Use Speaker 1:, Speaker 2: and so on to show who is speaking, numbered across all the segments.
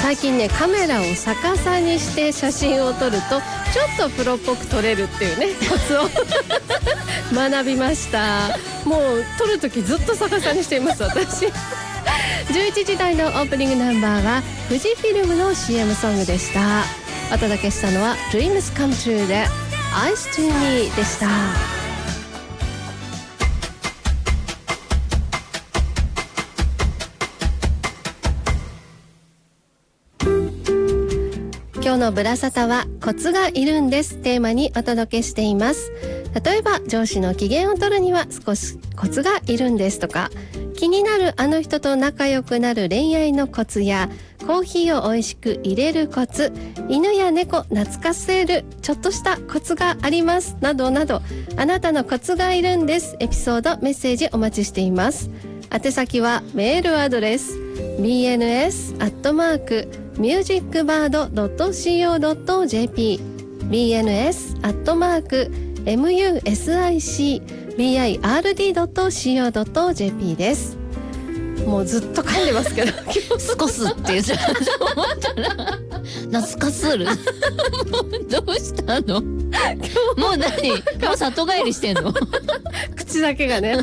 Speaker 1: 最近ねカメラを逆さにして写真を撮るとちょっとプロっぽく撮れるっていうねコツを学びました。もう撮るときずっと逆さにしています私。11時台のオープニングナンバーは富士フィルムの CM ソングでした。お届けしたのは Dreams Come True で Eyes to Me でした。今日のブラサタはコツがいるんですテーマにお届けしています。例えば上司の機嫌を取るには少しコツがいるんですとか、気になるあの人と仲良くなる恋愛のコツや、コーヒーを美味しく入れるコツ、犬や猫懐かせるちょっとしたコツがありますなどなど、あなたのコツがいるんですエピソードメッセージお待ちしています。宛先はメールアドレス bns@musicbird.co.jp bns@musicbird.co.jp です。もうずっと噛んでますけど
Speaker 2: スコスって言っちゃうと思ったら懐かするもうどうしたのもう何もう里帰りしてんの
Speaker 1: 口だけがね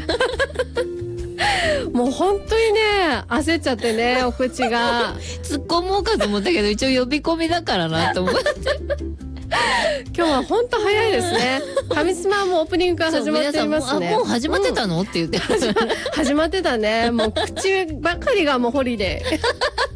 Speaker 1: もう本当にね焦っちゃってね、お口が
Speaker 2: 突っ込もうかと思ったけど一応呼び込みだからなと思って
Speaker 1: 今日は本当早いですね。神様もオープニングから始まっていますね。
Speaker 2: もう始まってたの、って言って
Speaker 1: 始まってたね。もう口ばかりがもうホリデー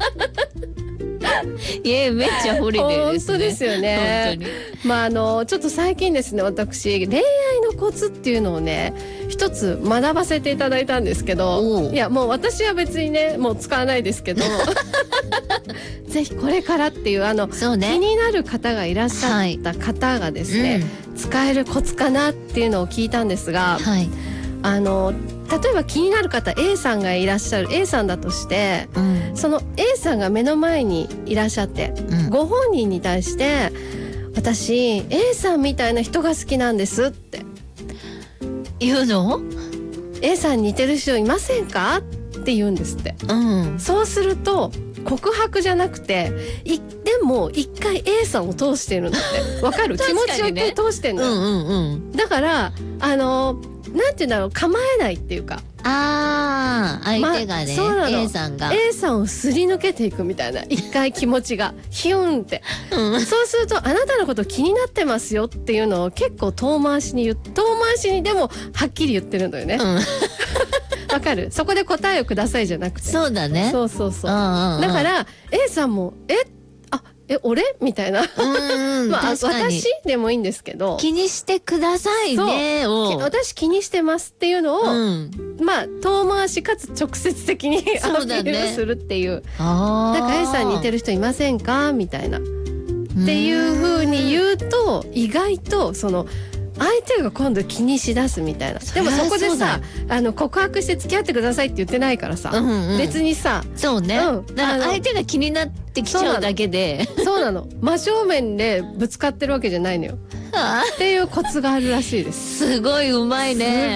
Speaker 2: いやめっちゃホリデーですね。
Speaker 1: 本当ですよね。まあちょっと最近ですね、私恋愛のコツっていうのをね一つ学ばせていただいたんですけど、いやもう私は別にねもう使わないですけどぜひこれからっていう
Speaker 2: そうね、
Speaker 1: 気になる方がいらっしゃった方がですね、使えるコツかなっていうのを聞いたんですが、例えば気になる方 A さんがいらっしゃる A さんだとして、その A さんが目の前にいらっしゃって、ご本人に対して私 A さんみたいな人が好きなんですって
Speaker 2: 言うの？
Speaker 1: A さんに似てる人いませんかって言うんですって、そうすると告白じゃなくてでも一回 A さんを通してるんだってわかる気持ちよく通してるの、だからなんていうんだろう、構えないっていうか、
Speaker 2: 相手がね、A さんが
Speaker 1: A さんをすり抜けていくみたいな、一回気持ちがヒュンって、そうするとあなたのこと気になってますよっていうのを結構遠回しにでもはっきり言ってるんだよね、わかる？そこで答えをくださいじゃなくて、
Speaker 2: そうだね、
Speaker 1: そうだから A さんも俺みたいな私でもいいんですけど、
Speaker 2: 気にしてくださいねを
Speaker 1: 私気にしてますっていうのを、遠回しかつ直接的にアピールするっていう、なんか A さんに似てる人いませんかみたいなっていう風に言うと、意外とその相手が今度気にしだすみたいな。でもそこでさ告白して付き合ってくださいって言ってないからさ、別にさ、
Speaker 2: そうね、だから相手が気になってきちゃうだけで、
Speaker 1: そうなの真正面でぶつかってるわけじゃないのよっていうコツがあるらしいです。
Speaker 2: すごいうまいね。